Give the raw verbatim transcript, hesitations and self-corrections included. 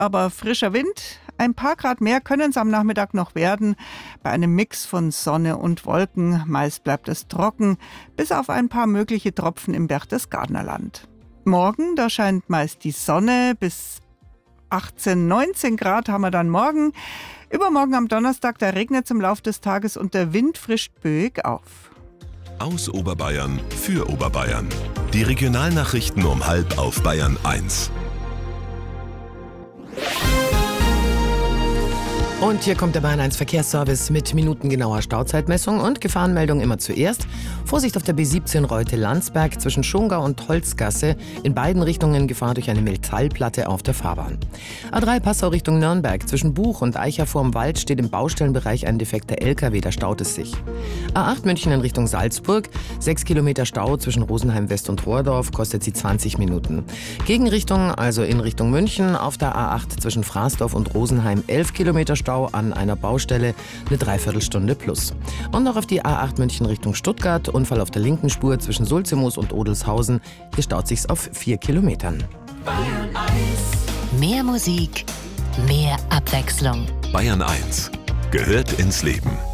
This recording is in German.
aber frischer Wind. Ein paar Grad mehr können es am Nachmittag noch werden, bei einem Mix von Sonne und Wolken. Meist bleibt es trocken, bis auf ein paar mögliche Tropfen im Berchtesgadenerland. Morgen, da scheint meist die Sonne, bis achtzehn, neunzehn Grad haben wir dann morgen. Übermorgen am Donnerstag, da regnet es im Laufe des Tages und der Wind frischt böig auf. Aus Oberbayern für Oberbayern. Die Regionalnachrichten um halb auf Bayern eins. Und hier kommt der Bayern eins Verkehrsservice mit minutengenauer Stauzeitmessung und Gefahrenmeldung immer zuerst. Vorsicht auf der B siebzehn Reute-Landsberg zwischen Schongau und Holzgasse. In beiden Richtungen Gefahr durch eine Metallplatte auf der Fahrbahn. A drei Passau Richtung Nürnberg. Zwischen Buch und Eicher vorm Wald steht im Baustellenbereich ein defekter L K W, da staut es sich. A acht München in Richtung Salzburg. Sechs Kilometer Stau zwischen Rosenheim West und Rohrdorf, kostet sie zwanzig Minuten. Gegenrichtung, also in Richtung München, auf der A acht zwischen Fraßdorf und Rosenheim elf Kilometer Stau an einer Baustelle, eine Dreiviertelstunde plus. Und noch auf die A acht München Richtung Stuttgart, Unfall auf der linken Spur zwischen Sulzemoos und Odelshausen. Hier staut sich's auf vier Kilometern. Bayern eins. Mehr Musik, mehr Abwechslung. Bayern eins gehört ins Leben.